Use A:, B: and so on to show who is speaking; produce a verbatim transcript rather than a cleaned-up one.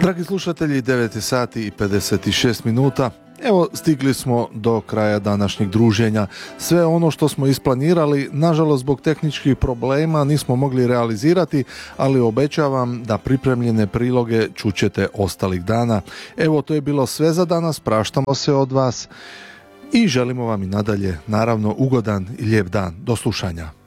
A: Dragi slušatelji, devet je sati i pedeset šest minuta. Evo, stigli smo do kraja današnjeg druženja. Sve ono što smo isplanirali, nažalost zbog tehničkih problema nismo mogli realizirati, ali obećavam da pripremljene priloge čućete ostalih dana. Evo, to je bilo sve za danas, praštamo se od vas i želimo vam i nadalje, naravno, ugodan i lijep dan. Do slušanja.